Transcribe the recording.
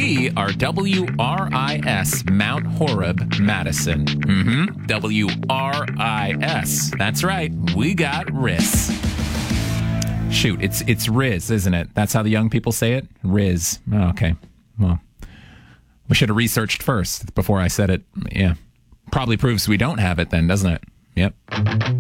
We are WRIS Mount Horeb, Madison. WRIS. That's right. We got RIS. Shoot, it's Riz, isn't it? That's how the young people say it? Riz. Oh, okay. Well, we should have researched first before I said it. Yeah. Probably proves we don't have it then, doesn't it? Yep.